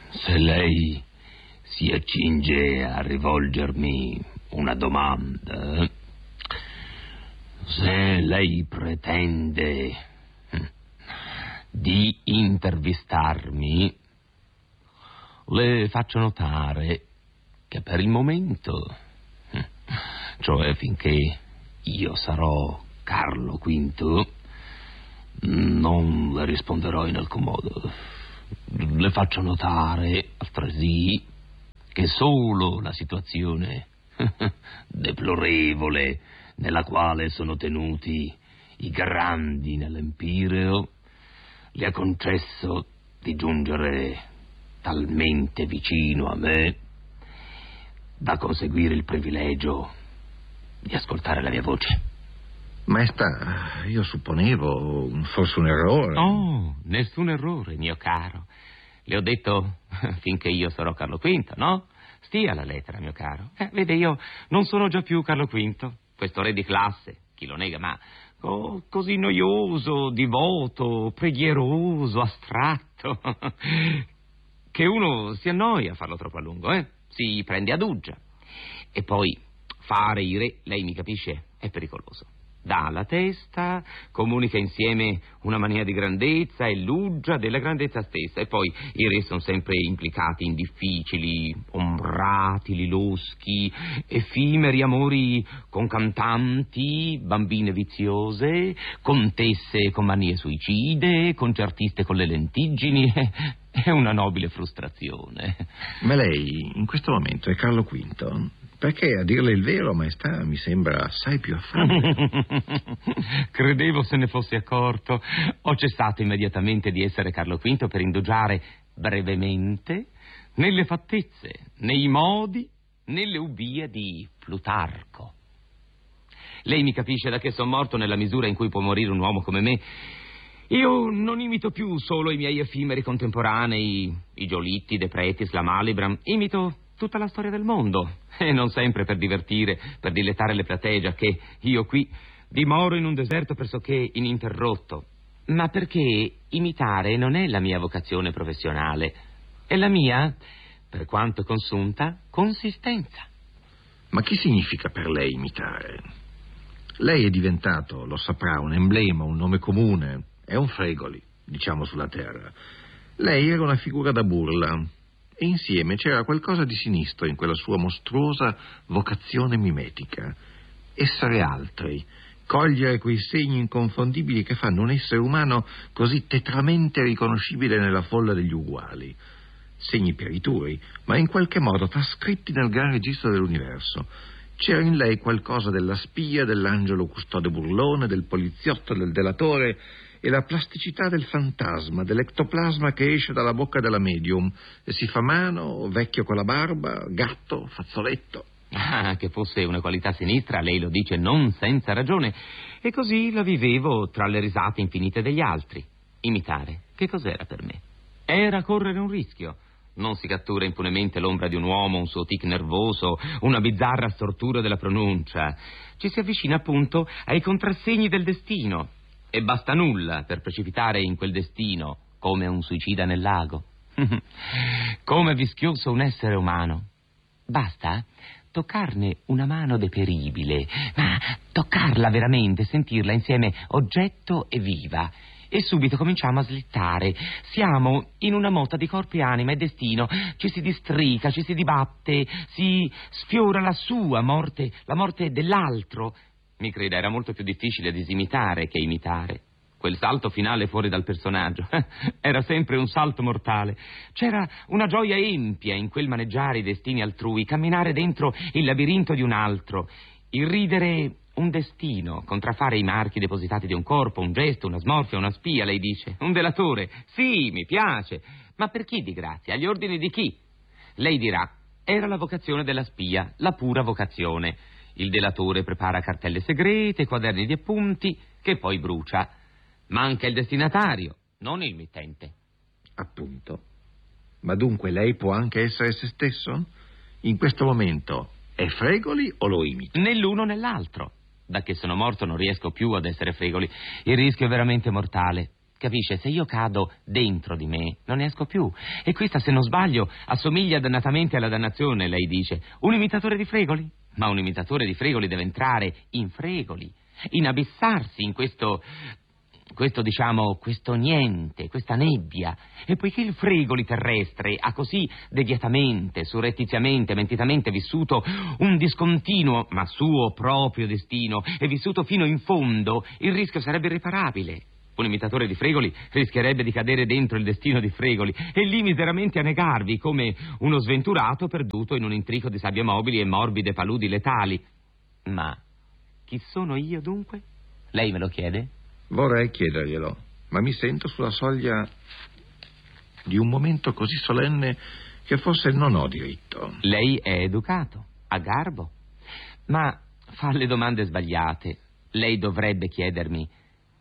Se lei si accinge a rivolgermi una domanda, se lei pretende di intervistarmi, le faccio notare che per il momento, cioè finché io sarò Carlo V, non le risponderò in alcun modo. Le faccio notare altresì che solo la situazione deplorevole nella quale sono tenuti i grandi nell'Empireo le ha concesso di giungere talmente vicino a me da conseguire il privilegio di ascoltare la mia voce. Maestà, io supponevo forse un errore. Oh, nessun errore, mio caro. Le ho detto finché io sarò Carlo V, no? Stia alla lettera, mio caro. Vede, io non sono già più Carlo V, questo re di classe, chi lo nega, ma così noioso, divoto, preghieroso, astratto, che uno si annoia a farlo troppo a lungo, si prende ad uggia. E poi fare i re, lei mi capisce, è pericoloso. Dà la testa, comunica insieme una mania di grandezza e l'uggia della grandezza stessa. E poi i re sono sempre implicati in difficili, ombratili, loschi, effimeri amori con cantanti, bambine viziose, contesse con manie suicide, concertiste con le lentiggini. È una nobile frustrazione. Ma lei in questo momento è Carlo V? Perché, a dirle il vero, maestà, mi sembra assai più affabile. Credevo se ne fosse accorto. Ho cessato immediatamente di essere Carlo V per indugiare brevemente nelle fattezze, nei modi, nelle ubbie di Plutarco. Lei mi capisce da che sono morto nella misura in cui può morire un uomo come me. Io non imito più solo i miei effimeri contemporanei, i Giolitti, De Pretis, la Malibran. Imito tutta la storia del mondo, e non sempre per divertire, per dilettare le platee, già che io qui dimoro in un deserto pressoché ininterrotto, ma perché imitare non è la mia vocazione professionale, è la mia, per quanto consunta, consistenza. Ma che significa per lei imitare? Lei è diventato, lo saprà, un emblema, un nome comune, è un Fregoli, diciamo, sulla terra. Lei era una figura da burla, e insieme c'era qualcosa di sinistro in quella sua mostruosa vocazione mimetica. Essere altri, cogliere quei segni inconfondibili che fanno un essere umano così tetramente riconoscibile nella folla degli uguali. Segni perituri, ma in qualche modo trascritti nel gran registro dell'universo. C'era in lei qualcosa della spia, dell'angelo custode burlone, del poliziotto, del delatore, e la plasticità del fantasma, dell'ectoplasma che esce dalla bocca della medium e si fa mano, vecchio con la barba, gatto, fazzoletto. Ah, che fosse una qualità sinistra, lei lo dice non senza ragione. E così la vivevo tra le risate infinite degli altri. Imitare, che cos'era per me? Era correre un rischio. Non si cattura impunemente l'ombra di un uomo, un suo tic nervoso, una bizzarra stortura della pronuncia. Ci si avvicina appunto ai contrassegni del destino. E basta nulla per precipitare in quel destino, come un suicida nel lago. Come vischioso un essere umano. Basta toccarne una mano deperibile, ma toccarla veramente, sentirla insieme oggetto e viva. E subito cominciamo a slittare. Siamo in una motta di corpo e anima e destino. Ci si districa, ci si dibatte, si sfiora la sua morte, la morte dell'altro. Mi creda, era molto più difficile disimitare che imitare. Quel salto finale fuori dal personaggio era sempre un salto mortale. C'era una gioia empia in quel maneggiare i destini altrui, camminare dentro il labirinto di un altro, irridere un destino, contraffare i marchi depositati di un corpo, un gesto, una smorfia, una spia, lei dice. Un delatore. Sì, mi piace. Ma per chi di grazia? Agli ordini di chi? Lei dirà, era la vocazione della spia, la pura vocazione. Il delatore prepara cartelle segrete, quaderni di appunti, che poi brucia. Manca il destinatario, non il mittente. Appunto. Ma dunque lei può anche essere se stesso? In questo momento è Fregoli o lo imita? Né l'uno né l'altro. Da che sono morto non riesco più ad essere Fregoli. Il rischio è veramente mortale. Capisce? Se io cado dentro di me, non ne esco più. E questa, se non sbaglio, assomiglia dannatamente alla dannazione, lei dice. Un imitatore di Fregoli? Ma un imitatore di Fregoli deve entrare in Fregoli, inabissarsi in questo niente, questa nebbia. E poiché il Fregoli terrestre ha così deviatamente, surrettiziamente, mentitamente vissuto un discontinuo, ma suo proprio destino, e vissuto fino in fondo, il rischio sarebbe irreparabile. Un imitatore di Fregoli rischierebbe di cadere dentro il destino di Fregoli e lì miseramente a negarvi come uno sventurato perduto in un intrico di sabbie mobili e morbide paludi letali. Ma chi sono io dunque? Lei me lo chiede? Vorrei chiederglielo, ma mi sento sulla soglia di un momento così solenne che forse non ho diritto. Lei è educato, ha garbo, ma fa le domande sbagliate. Lei dovrebbe chiedermi: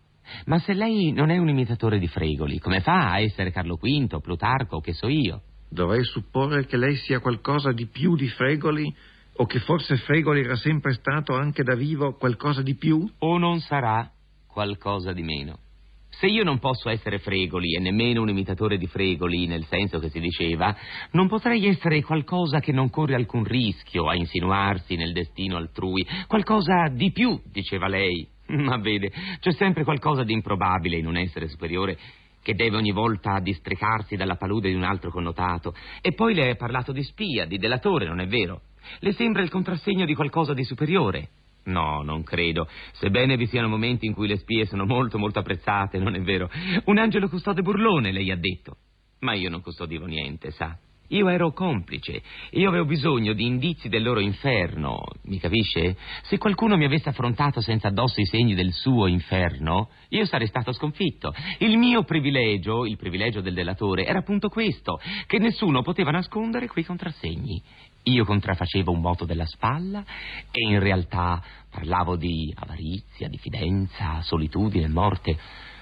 ma se lei non è un imitatore di Fregoli, come fa a essere Carlo V, Plutarco, che so io? Dovrei supporre che lei sia qualcosa di più di Fregoli, o che forse Fregoli era sempre stato anche da vivo qualcosa di più? O non sarà qualcosa di meno. Se io non posso essere Fregoli e nemmeno un imitatore di Fregoli, nel senso che si diceva, non potrei essere qualcosa che non corre alcun rischio a insinuarsi nel destino altrui. Qualcosa di più, diceva lei. Ma vede, c'è sempre qualcosa di improbabile in un essere superiore che deve ogni volta districarsi dalla palude di un altro connotato. E poi le è parlato di spia, di delatore, non è vero? Le sembra il contrassegno di qualcosa di superiore? No, non credo, sebbene vi siano momenti in cui le spie sono molto molto apprezzate, non è vero? Un angelo custode burlone, lei ha detto. Ma io non custodivo niente, sa? Io ero complice, io avevo bisogno di indizi del loro inferno, mi capisce? Se qualcuno mi avesse affrontato senza addosso i segni del suo inferno, io sarei stato sconfitto. Il mio privilegio, il privilegio del delatore, era appunto questo, che nessuno poteva nascondere quei contrassegni. Io contraffacevo un moto della spalla e in realtà parlavo di avarizia, diffidenza, solitudine e morte.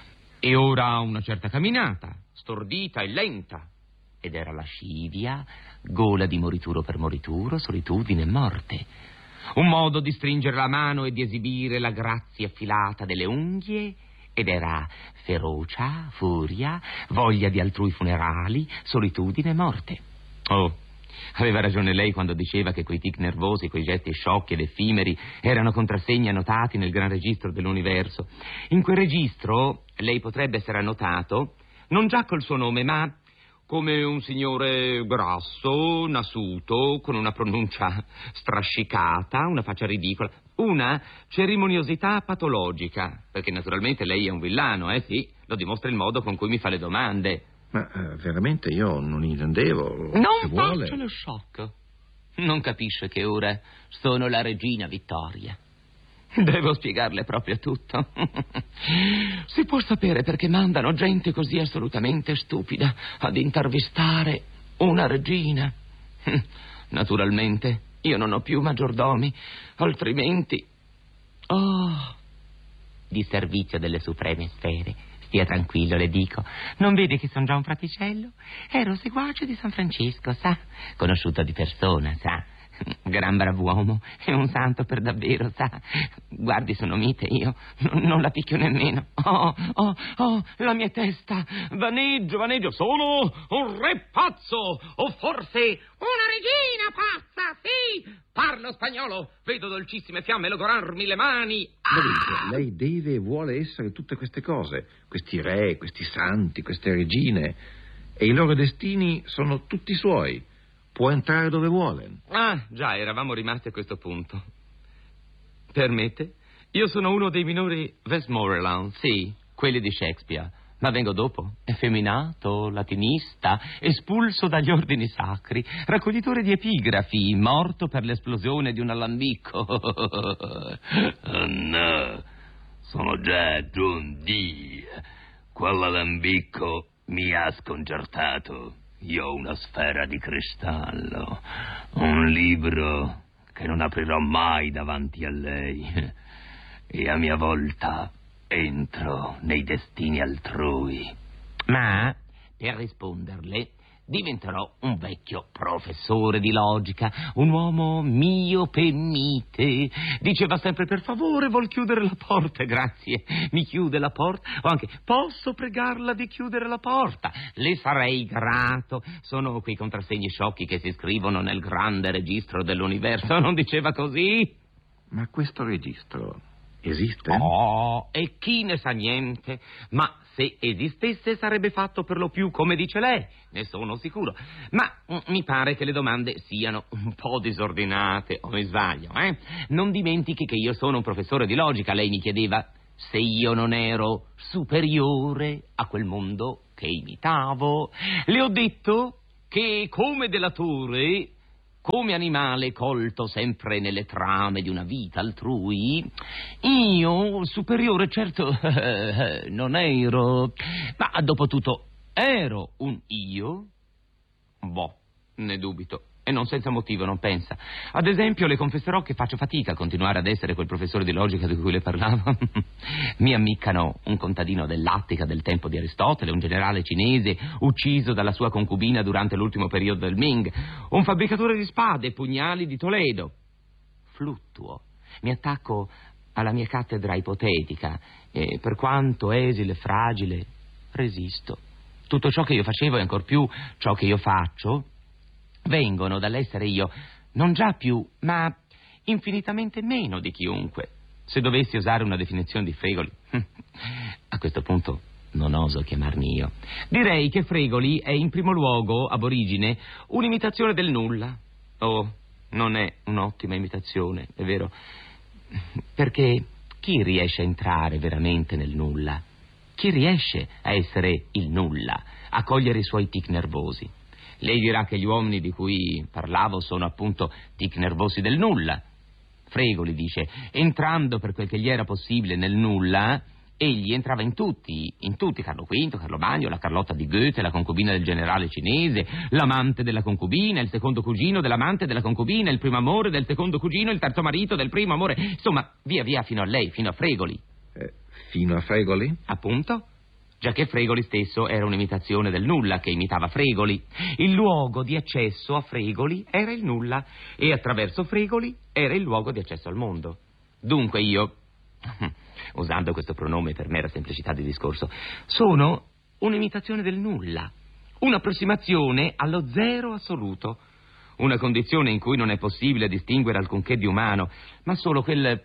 E ora una certa camminata, stordita e lenta. Ed era lascivia, gola di morituro per morituro, solitudine e morte. Un modo di stringere la mano e di esibire la grazia affilata delle unghie, ed era ferocia, furia, voglia di altrui funerali, solitudine e morte. Oh, aveva ragione lei quando diceva che quei tic nervosi, quei gesti sciocchi ed effimeri erano contrassegni annotati nel gran registro dell'universo. In quel registro lei potrebbe essere annotato non già col suo nome, ma come un signore grasso, nasuto, con una pronuncia strascicata, una faccia ridicola, una cerimoniosità patologica, perché naturalmente lei è un villano, sì, lo dimostra il modo con cui mi fa le domande. Ma veramente io non intendevo. Non vuole. faccia lo shock. Non capisce che ora sono la regina Vittoria. Devo spiegarle proprio tutto. Si può sapere perché mandano gente così assolutamente stupida ad intervistare una regina. Naturalmente io non ho più maggiordomi, altrimenti... Oh, di servizio delle supreme sfere. Stia tranquillo, le dico. Non vede che sono già un fraticello? Ero seguace di San Francesco, sa? Conosciuto di persona, sa? Gran brav'uomo, è un santo per davvero, sa? Guardi, sono mite io, non la picchio nemmeno. Oh, la mia testa, vaneggio, sono un re pazzo, o forse una regina pazza, sì! Parlo spagnolo, vedo dolcissime fiamme logorarmi le mani. Lei deve e vuole essere tutte queste cose, questi re, questi santi, queste regine, e i loro destini sono tutti suoi. Può entrare dove vuole. Ah, già, eravamo rimasti a questo punto. Permette? Io sono uno dei minori Westmoreland, sì, quelli di Shakespeare. Ma vengo dopo, effeminato, latinista, espulso dagli ordini sacri, raccoglitore di epigrafi, morto per l'esplosione di un alambicco. Oh no, sono già giunti. Quell'alambicco mi ha sconcertato. Io ho una sfera di cristallo, un libro che non aprirò mai davanti a lei, e a mia volta entro nei destini altrui. Ma per risponderle, diventerò un vecchio professore di logica, un uomo miope mite. Diceva sempre: per favore, vuol chiudere la porta? Grazie, mi chiude la porta? O anche: posso pregarla di chiudere la porta? Le sarei grato. Sono quei contrassegni sciocchi che si scrivono nel grande registro dell'universo. Non diceva così? Ma questo registro esiste? Oh, e chi ne sa niente? Ma se esistesse sarebbe fatto per lo più come dice lei, ne sono sicuro. Ma mi pare che le domande siano un po' disordinate, o mi sbaglio, eh? Non dimentichi che io sono un professore di logica. Lei mi chiedeva se io non ero superiore a quel mondo che imitavo. Le ho detto che come delatore, come animale colto sempre nelle trame di una vita altrui, io superiore certo non ero, ma dopo tutto ero un io? Boh, ne dubito. E non senza motivo, non pensa. Ad esempio, le confesserò che faccio fatica a continuare ad essere quel professore di logica di cui le parlavo. Mi ammiccano un contadino dell'Attica del tempo di Aristotele, un generale cinese ucciso dalla sua concubina durante l'ultimo periodo del Ming, un fabbricatore di spade e pugnali di Toledo. Fluttuo. Mi attacco alla mia cattedra ipotetica e, per quanto esile e fragile, resisto. Tutto ciò che io facevo e ancor più ciò che io faccio vengono dall'essere io non già più, ma infinitamente meno di chiunque. Se dovessi usare una definizione di Fregoli, a questo punto non oso chiamarmi io. Direi che Fregoli è in primo luogo, ab origine, un'imitazione del nulla. Oh, non è un'ottima imitazione, è vero? Perché chi riesce a entrare veramente nel nulla? Chi riesce a essere il nulla, a cogliere i suoi tic nervosi? Lei dirà che gli uomini di cui parlavo sono appunto tic nervosi del nulla. Fregoli dice: entrando per quel che gli era possibile nel nulla, egli entrava in tutti, Carlo V, Carlo Magno, la Carlotta di Goethe, la concubina del generale cinese, l'amante della concubina, il secondo cugino dell'amante della concubina, il primo amore del secondo cugino, il terzo marito del primo amore, insomma, via via fino a lei, fino a Fregoli. Fino a Fregoli? Appunto. Giacché Fregoli stesso era un'imitazione del nulla che imitava Fregoli. Il luogo di accesso a Fregoli era il nulla e attraverso Fregoli era il luogo di accesso al mondo. Dunque io, usando questo pronome per mera semplicità di discorso, sono un'imitazione del nulla, un'approssimazione allo zero assoluto, una condizione in cui non è possibile distinguere alcunché di umano, ma solo quel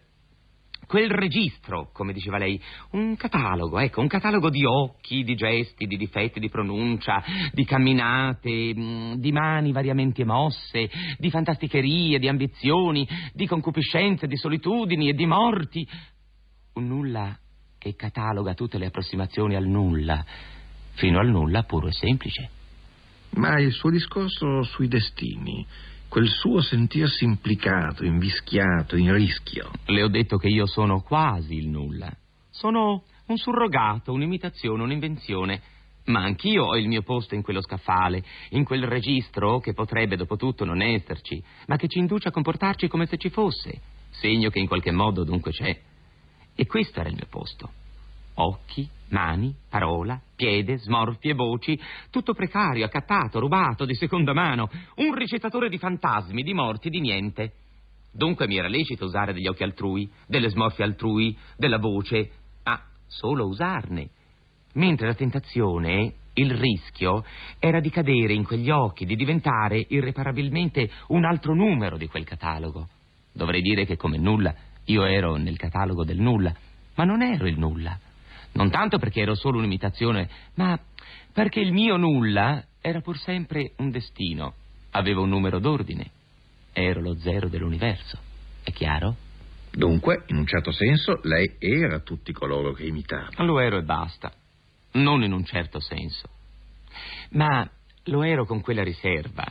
registro, come diceva lei, un catalogo, ecco, un catalogo di occhi, di gesti, di difetti di pronuncia, di camminate, di mani variamente mosse, di fantasticherie, di ambizioni, di concupiscenze, di solitudini e di morti. Un nulla che cataloga tutte le approssimazioni al nulla, fino al nulla puro e semplice. Ma il suo discorso sui destini, quel suo sentirsi implicato, invischiato, in rischio. Le ho detto che io sono quasi il nulla. Sono un surrogato, un'imitazione, un'invenzione. Ma anch'io ho il mio posto in quello scaffale, in quel registro che potrebbe dopo tutto non esserci, ma che ci induce a comportarci come se ci fosse. Segno che in qualche modo dunque c'è. E questo era il mio posto. Occhi, mani, parola, piede, smorfie, voci, tutto precario, accattato, rubato, di seconda mano, un ricitatore di fantasmi, di morti, di niente. Dunque mi era lecito usare degli occhi altrui, delle smorfie altrui, della voce, ma solo usarne. Mentre la tentazione, il rischio, era di cadere in quegli occhi, di diventare irreparabilmente un altro numero di quel catalogo. Dovrei dire che come nulla io ero nel catalogo del nulla, ma non ero il nulla. Non tanto perché ero solo un'imitazione, ma perché il mio nulla era pur sempre un destino. Avevo un numero d'ordine. Ero lo zero dell'universo. È chiaro? Dunque, in un certo senso, lei era tutti coloro che imitava. Lo ero e basta. Non in un certo senso. Ma lo ero con quella riserva.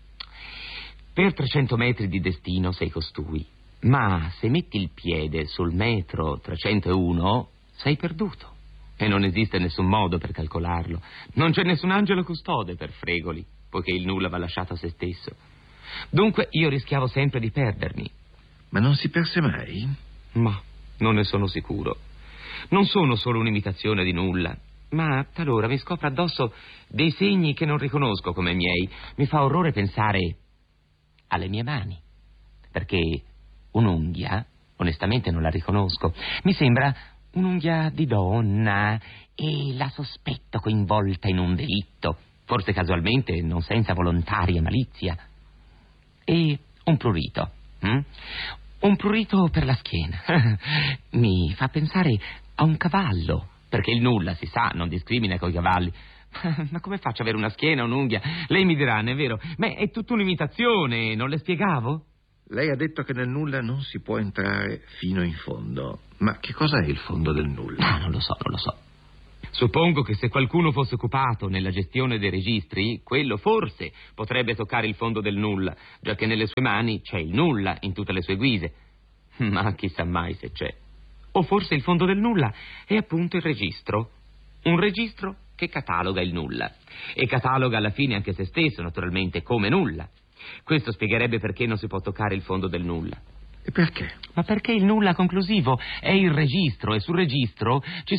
Per 300 metri di destino sei costui. Ma se metti il piede sul metro 301... sei perduto. E non esiste nessun modo per calcolarlo. Non c'è nessun angelo custode per Fregoli, poiché il nulla va lasciato a se stesso. Dunque io rischiavo sempre di perdermi. Ma non si perse mai? Ma non ne sono sicuro. Non sono solo un'imitazione di nulla. Ma talora mi scopro addosso dei segni che non riconosco come miei. Mi fa orrore pensare alle mie mani, perché un'unghia, onestamente non la riconosco. Mi sembra un'unghia di donna e la sospetto coinvolta in un delitto, forse casualmente, non senza volontaria malizia. E un prurito, un prurito per la schiena. Mi fa pensare a un cavallo, perché il nulla, si sa, non discrimina coi cavalli. Ma come faccio ad avere una schiena, un'unghia? Lei mi dirà, non è vero? Ma è tutta un'imitazione, non le spiegavo? Lei ha detto che nel nulla non si può entrare fino in fondo. Ma che cosa è il fondo del nulla? Ah, non lo so. Suppongo che se qualcuno fosse occupato nella gestione dei registri, quello forse potrebbe toccare il fondo del nulla, giacché nelle sue mani c'è il nulla in tutte le sue guise. Ma chissà mai se c'è. O forse il fondo del nulla è appunto il registro. Un registro che cataloga il nulla. E cataloga alla fine anche se stesso, naturalmente, come nulla. Questo spiegherebbe perché non si può toccare il fondo del nulla. E perché? Ma perché il nulla conclusivo è il registro, e sul registro ci